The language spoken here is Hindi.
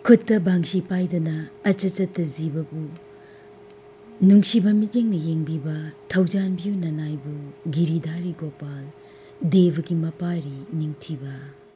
खुत्ता बांगशी पाइदना अचचत जीवबु नुंगशिबा मिजेंगना येंगबिबा थौजानबियु ननाइबु गिरिधारी गोपाल देवकी मपारी निंगथिबा।